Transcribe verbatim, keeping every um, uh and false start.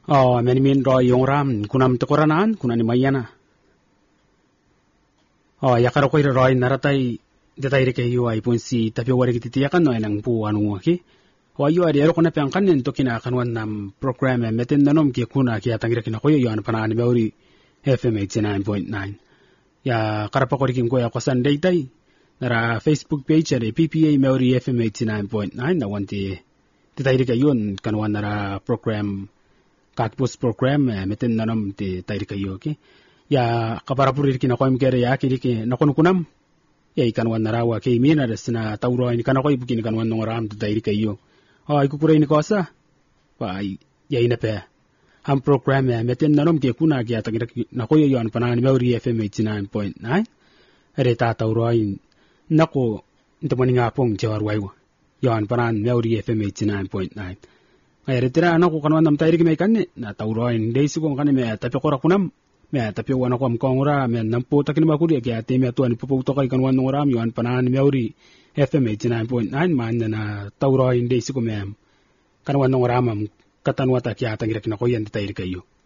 Oh, menimin ro yung ram kunam tekoranan kunani mayana. Oh, yakaro ko ro naratay detay re kayo ay pun si tapi wari kititiyakan no enang pu anu ki. O ayo ari ero kuna piang kanin to kina kanwan nam program meten nanom ki kuna ki atangira kina koyo yon panani meuri F M eighty-nine point nine. Ya karapa ko rikin ko ya kosan daytay nara Facebook page ari P P A meuri F M eighty-nine point nine na wanti detay re kayo kanwan nara program Katpus program meten nanom ti tayri kayo ki. Ya kaparapuri kina ko imkere ya kiri ki nakunkunam. Ya ikanwan narawa kay mina das na tawro ni kana ko ibukin kanwan ng ram ti tayri kayo. Oh ikukuray ni kosa. Pa ya inape. Ang program meten nanom ki kuna ki atagira na ko yon panani meuri F M eighty-nine point nine. Ere ta tawro nako ntamani ngapong jawarwaiwa. Yon panan meuri F M eighty-nine point nine. Kaya retira anak ko kanwan nam tayri ki may kanne na tawroin day sigong kanne me tapi ko rakunam me tapi wana ko am kongura me nampo takin makuri kaya te me tuan puputo kay kanwan ng ram yon panan meuri F M eighty-nine point nine man na tawroin day sigong me kanwan ng ram katanwa ta kaya tangira kinakoyan tayri kayo.